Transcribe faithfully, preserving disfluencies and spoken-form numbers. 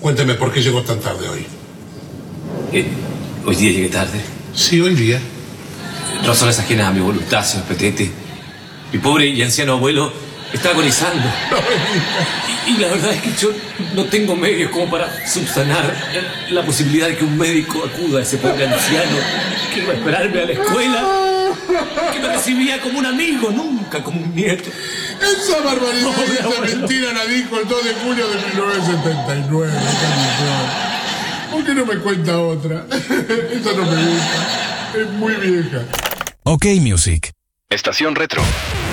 Cuénteme por qué llegó tan tarde hoy. ¿Qué? ¿Hoy día llegué tarde? Sí, hoy día. Razones ajenas a mi voluntad, señor Petete. Mi pobre y anciano abuelo está agonizando. Y, y la verdad es que yo no tengo medios como para subsanar la posibilidad de que un médico acuda a ese pobre anciano que iba a esperarme a la escuela, que me recibía como un amigo, nunca como un nieto. Esa barbaridad Pobre y esa abuelo. mentira la dijo el dos de julio de mil novecientos setenta y nueve. ¿Por qué no me cuenta otra? Esa no me gusta. Es muy vieja. Ok Music. Estación Retro.